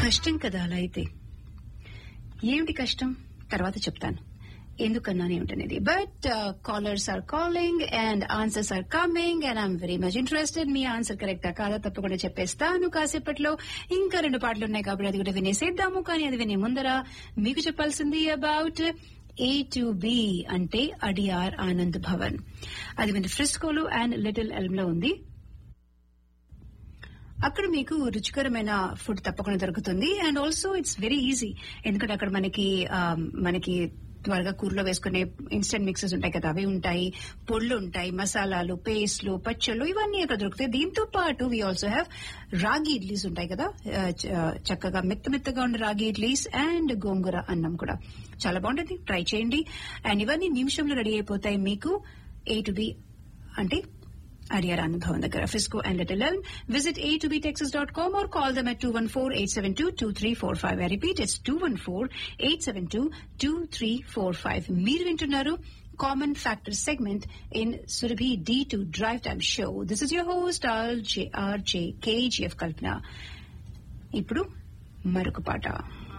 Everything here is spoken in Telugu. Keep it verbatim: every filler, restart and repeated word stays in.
కష్టం కదా అలా అయితే. ఏమిటి కష్టం తర్వాత చెప్తాను, ఎందుకన్నాను ఏమిటనేది. But callers are calling and answers are coming and I'm very much interested. Me answer కరెక్టా కాదా తప్పకుండా చెప్పేస్తాను కాసేపట్లో. ఇంకా రెండు పాటలు ఉన్నాయి కాబట్టి అది కూడా వినేసేద్దాము. కానీ అది వినే ముందర మీకు చెప్పాల్సింది అబౌట్ ఏ టు బి అంటే అడియార్ ఆనంద్ భవన్. అది మన ఫ్రిస్కోలో అండ్ లిటిల్ ఎల్మ్ లో ఉంది. అక్కడ మీకు రుచికరమైన ఫుడ్ తప్పకుండా దొరుకుతుంది. And also it's very easy, ఎందుకంటే అక్కడ మనకి మనకి త్వరగా కూరలో వేసుకునే ఇన్స్టెంట్ మిక్సెస్ ఉంటాయి కదా, అవి ఉంటాయి, పొళ్ళు ఉంటాయి, మసాలాలు, పేస్ట్లు, పచ్చళ్ళు ఇవన్నీ అక్కడ దొరుకుతాయి. దీంతో పాటు వీ ఆల్సో హ్యావ్ రాగి ఇడ్లీస్ ఉంటాయి కదా, చక్కగా మెత్త మెత్తగా ఉండే రాగి ఇడ్లీస్ అండ్ గోంగూర అన్నం కూడా చాలా బాగుంటుంది. ట్రై చేయండి. అండ్ ఇవన్నీ నిమిషంలో రెడీ అయిపోతాయి మీకు. ఏ టు బి అంటే అడియార్ ఆనంద్ భవన్ దగ్గర, Frisco and Little Elm. Visit a to b texas dot com or call them at two one four, eight seven two, two three four five. I repeat, it's two one four, eight seven two, two three four five. మీరు వింటున్నారు common factor segment in Surabhi D to drive time show. This is your host RJ RJ KGF కల్పన. ఇప్పుడు మరొక పాట.